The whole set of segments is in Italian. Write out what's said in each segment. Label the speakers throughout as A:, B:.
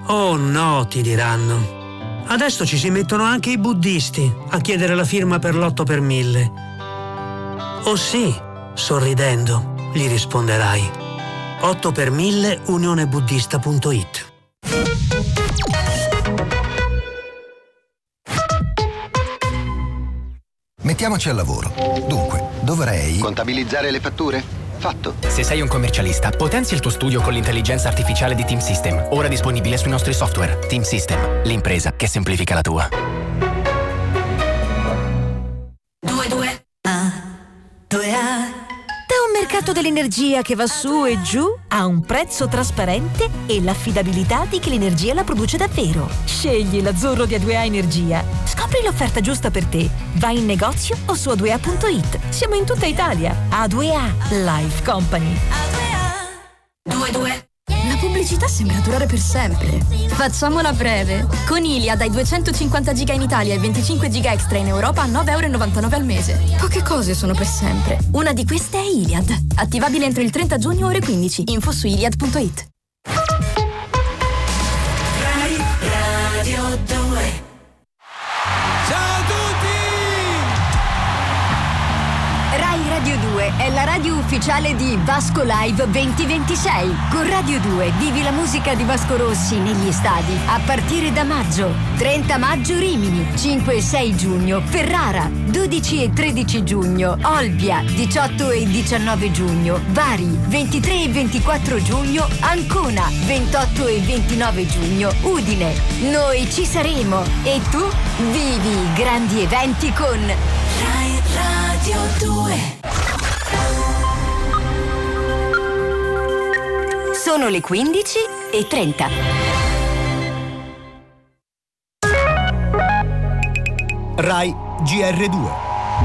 A: Oh no, ti diranno. Adesso ci si mettono anche i buddisti a chiedere la firma per l'8 per 1000. Oh sì, sorridendo, gli risponderai. 8 per 1000 unionebuddista.it.
B: Mettiamoci al lavoro. Dunque, dovrei
C: contabilizzare le fatture? Fatto.
D: Se sei un commercialista, potenzia il tuo studio con l'intelligenza artificiale di Team System, ora disponibile sui nostri software. Team System, l'impresa che semplifica la tua.
E: 2A. Da un mercato dell'energia che va su e giù a un prezzo trasparente e l'affidabilità di chi l'energia la produce davvero. Scegli l'azzurro di A2A Energia. Scopri l'offerta giusta per te. Vai in negozio o su a2a.it. Siamo in tutta Italia. A2A Life Company.
F: A2A. La pubblicità sembra durare per sempre. Facciamola breve. Con Iliad hai 250 giga in Italia e 25 giga extra in Europa a 9,99 € al mese. Poche cose sono per sempre. Una di queste è Iliad. Attivabile entro il 30 giugno ore 15. Info su iliad.it.
G: Radio 2.
H: Ciao a tutti!
I: Rai Radio 2 è la radio ufficiale di Vasco Live 2026. Con Radio 2 vivi la musica di Vasco Rossi negli stadi a partire da maggio. 30 maggio Rimini, 5 e 6 giugno Ferrara, 12 e 13 giugno Olbia, 18 e 19 giugno Bari, 23 e 24 giugno Ancona, 28 e 29 giugno Udine. Noi ci saremo e tu vivi i grandi eventi con
G: Rai Radio 2.
I: Sono le 15:30.
B: Rai GR2.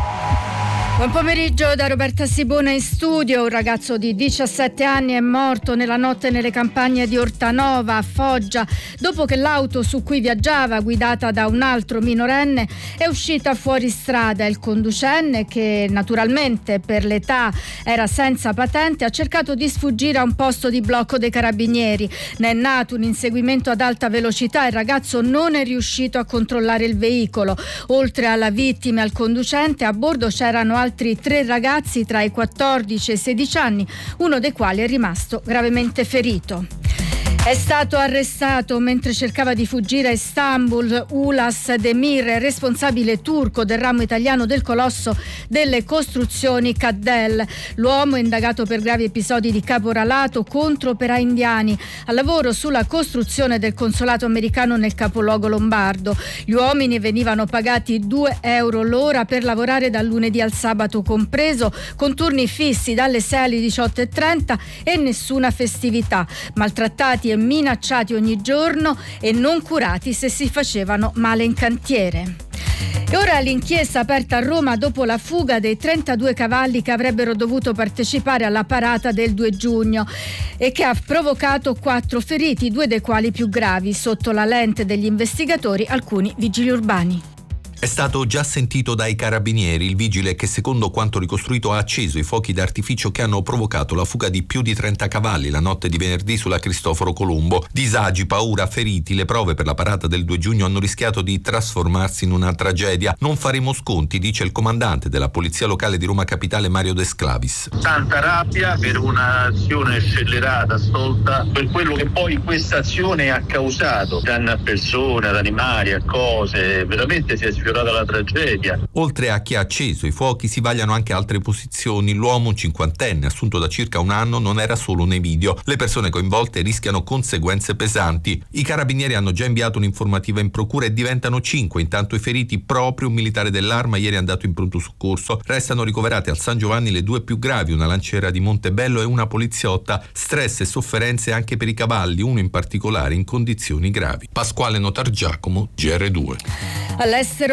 J: Buon pomeriggio da Roberta Sibona in studio. Un ragazzo di 17 anni è morto nella notte nelle campagne di Ortanova a Foggia dopo che l'auto su cui viaggiava, guidata da un altro minorenne, è uscita fuori strada. Il conducente, che naturalmente per l'età era senza patente, ha cercato di sfuggire a un posto di blocco dei carabinieri. Ne è nato un inseguimento ad alta velocità. Il ragazzo non è riuscito a controllare il veicolo. Oltre alla vittima e al conducente, a bordo c'erano altri 3 ragazzi tra i 14 e i 16 anni, uno dei quali è rimasto gravemente ferito. È stato arrestato mentre cercava di fuggire a Istanbul Ulas Demir, responsabile turco del ramo italiano del colosso delle costruzioni Caddel. L'uomo è indagato per gravi episodi di caporalato contro operai indiani al lavoro sulla costruzione del consolato americano nel capoluogo lombardo. Gli uomini venivano pagati €2 l'ora per lavorare dal lunedì al sabato compreso, con turni fissi dalle 6 alle 18:30 e nessuna festività. Maltrattati e minacciati ogni giorno e non curati se si facevano male in cantiere. E ora l'inchiesta aperta a Roma dopo la fuga dei 32 cavalli che avrebbero dovuto partecipare alla parata del 2 giugno e che ha provocato 4 feriti, 2 dei quali più gravi. Sotto la lente degli investigatori alcuni vigili urbani.
K: È stato già sentito dai carabinieri il vigile che, secondo quanto ricostruito, ha acceso i fuochi d'artificio che hanno provocato la fuga di più di 30 cavalli la notte di venerdì sulla Cristoforo Colombo. Disagi, paura, feriti, le prove per la parata del 2 giugno hanno rischiato di trasformarsi in una tragedia. Non faremo sconti, dice il comandante della Polizia Locale di Roma Capitale Mario De Sclavis.
L: Tanta rabbia per un'azione scellerata, stolta, per quello che poi questa azione ha causato. Danno a persone, ad animali, a cose, veramente si è sfiorata la tragedia.
K: Oltre a chi ha acceso i fuochi si vagliano anche altre posizioni. L'uomo, un cinquantenne, assunto da circa un anno, non era solo nei video. Le persone coinvolte rischiano conseguenze pesanti. I carabinieri hanno già inviato un'informativa in procura e diventano 5. Intanto i feriti, proprio un militare dell'Arma ieri è andato in pronto soccorso. Restano ricoverate al San Giovanni le 2 più gravi, una lanciera di Montebello e una poliziotta. Stress e sofferenze anche per i cavalli, uno in particolare in condizioni gravi. Pasquale Notargiacomo, GR2.
J: All'estero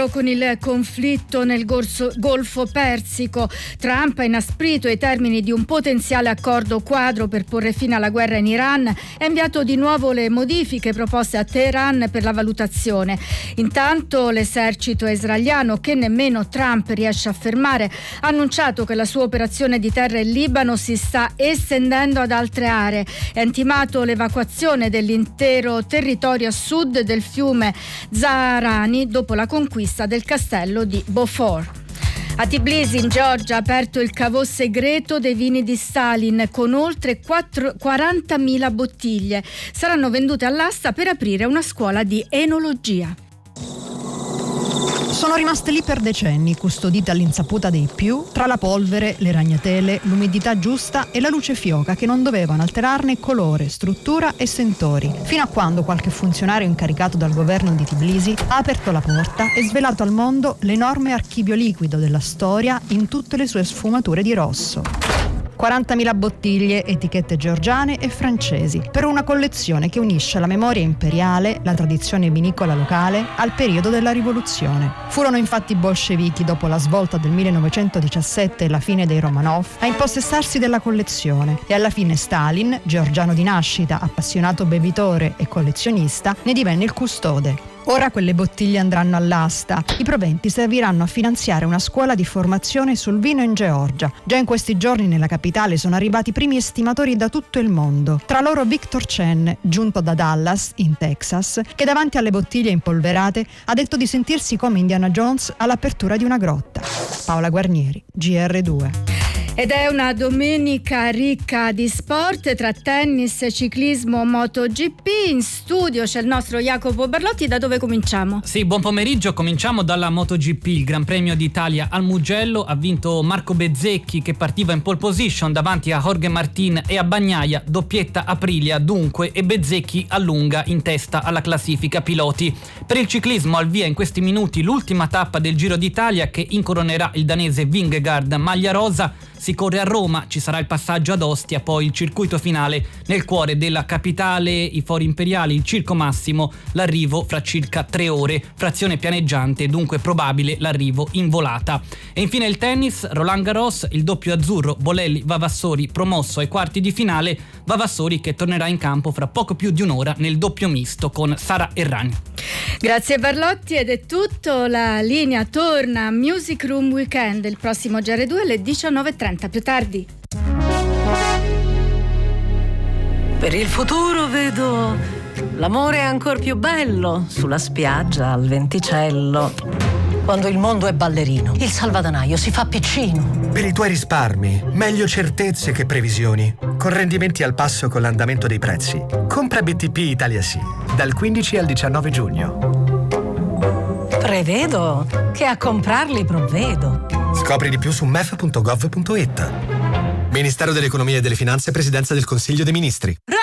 J: quadro con il conflitto nel Golfo Persico. Trump ha inasprito i termini di un potenziale accordo quadro per porre fine alla guerra in Iran e ha inviato di nuovo le modifiche proposte a Teheran per la valutazione. Intanto l'esercito israeliano, che nemmeno Trump riesce a fermare, ha annunciato che la sua operazione di terra in Libano si sta estendendo ad altre aree e ha intimato l'evacuazione dell'intero territorio a sud del fiume Zaharani dopo la conquista del castello di Beaufort. A Tbilisi, in Georgia, ha aperto il cavò segreto dei vini di Stalin con oltre 40.000 bottiglie. Saranno vendute all'asta per aprire una scuola di enologia.
M: Sono rimaste lì per decenni, custodite all'insaputa dei più, tra la polvere, le ragnatele, l'umidità giusta e la luce fioca che non dovevano alterarne colore, struttura e sentori, fino a quando qualche funzionario incaricato dal governo di Tbilisi ha aperto la porta e svelato al mondo l'enorme archivio liquido della storia in tutte le sue sfumature di rosso. 40.000 bottiglie, etichette georgiane e francesi, per una collezione che unisce la memoria imperiale, la tradizione vinicola locale, al periodo della rivoluzione. Furono infatti i bolscevichi, dopo la svolta del 1917 e la fine dei Romanov, a impossessarsi della collezione e alla fine Stalin, georgiano di nascita, appassionato bevitore e collezionista, ne divenne il custode. Ora quelle bottiglie andranno all'asta. I proventi serviranno a finanziare una scuola di formazione sul vino in Georgia. Già in questi giorni nella capitale sono arrivati i primi estimatori da tutto il mondo. Tra loro Victor Chen, giunto da Dallas, in Texas, che davanti alle bottiglie impolverate ha detto di sentirsi come Indiana Jones all'apertura di una grotta. Paola Guarnieri, GR2.
J: Ed è una domenica ricca di sport tra tennis, ciclismo, MotoGP. In studio c'è il nostro Jacopo Barlotti. Da dove cominciamo?
N: Sì, buon pomeriggio. Cominciamo dalla MotoGP. Il Gran Premio d'Italia al Mugello ha vinto Marco Bezzecchi, che partiva in pole position davanti a Jorge Martin e a Bagnaia, doppietta Aprilia dunque, e Bezzecchi allunga in testa alla classifica piloti. Per il ciclismo al via in questi minuti l'ultima tappa del Giro d'Italia che incoronerà il danese Vingegaard, maglia rosa. Si corre a Roma, ci sarà il passaggio ad Ostia, poi il circuito finale nel cuore della capitale, i fori imperiali, il Circo Massimo, l'arrivo fra circa 3 ore, frazione pianeggiante, dunque probabile l'arrivo in volata. E infine il tennis, Roland Garros, il doppio azzurro, Bolelli-Vavassori promosso ai quarti di finale, Vavassori che tornerà in campo fra poco più di un'ora nel doppio misto con Sara Errani.
J: Grazie Barlotti, ed è tutto. La linea torna a Music Room Weekend il prossimo GR2 alle 19.30. Più tardi.
O: Per il futuro vedo l'amore ancor più bello sulla spiaggia al venticello. Quando il mondo è ballerino, il salvadanaio si fa piccino.
P: Per i tuoi risparmi, meglio certezze che previsioni. Con rendimenti al passo con l'andamento dei prezzi. Compra BTP Italia Sì, dal 15 al 19 giugno.
O: Prevedo che a comprarli provvedo.
P: Scopri di più su mef.gov.it. Ministero dell'Economia e delle Finanze, Presidenza del Consiglio dei Ministri.